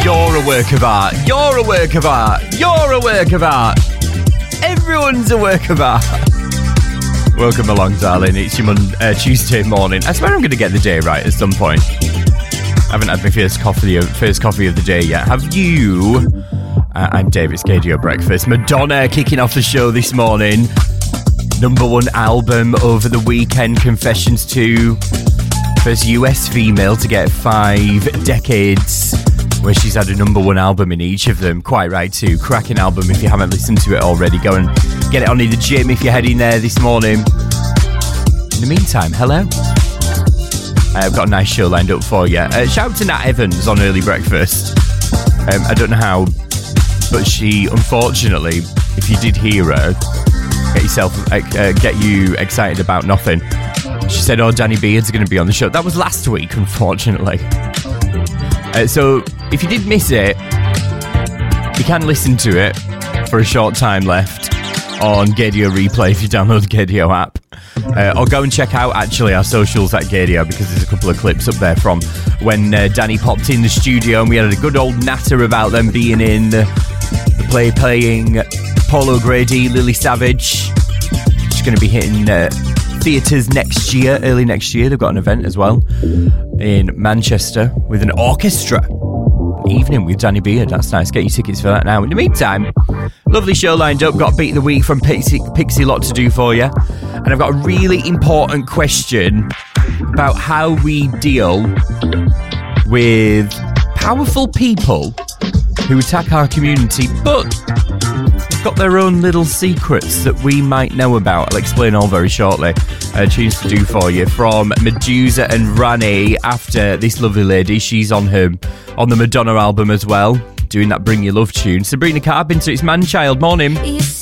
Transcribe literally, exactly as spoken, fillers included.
You're a work of art. You're a work of art. You're a work of art. Everyone's a work of art. Welcome along, darling. It's your Mon- uh, Tuesday morning. I swear I'm going to get the day right at some point. I haven't had my first coffee, first coffee of the day yet. Have you? Uh, I'm David Scadio Breakfast. Madonna kicking off the show this morning. Number one album over the weekend, Confessions two. First U S female to get five decades where she's had a number one album in each of them. Quite right too. Cracking album. If you haven't listened to it already, go and get it on in the gym if you're heading there this morning. In the meantime, hello. I've got a nice show lined up for you. Uh, shout out to Nat Evans on Early Breakfast. Um, I don't know how, but she, unfortunately, if you did hear her, get yourself, uh, get you excited about nothing. She said, oh, Danny Beard's going to be on the show. That was last week, unfortunately. Uh, so, if you did miss it, you can listen to it for a short time left on Gadio Replay if you download the Gadio app. Uh, or go and check out, actually, our socials at Gadio, because there's a couple of clips up there from when uh, Danny popped in the studio and we had a good old natter about them being in the, the play playing Paulo Grady, Lily Savage. She's going to be hitting uh, theatres next year, early next year. They've got an event as well in Manchester with an orchestra. Evening with Danny Beard. That's nice. Get your tickets for that now. In the meantime, lovely show lined up. Got Beat of the Week from Pixie, Pixie Lot to do for you. And I've got a really important question about how we deal with powerful people who attack our community, but they've got their own little secrets that we might know about. I'll explain all very shortly. Uh, tunes to do for you from Medusa and Rani after this lovely lady. She's on her on the Madonna album as well, doing that Bring Your Love tune. Sabrina Carpenter, it's Man Child. Morning. Yes.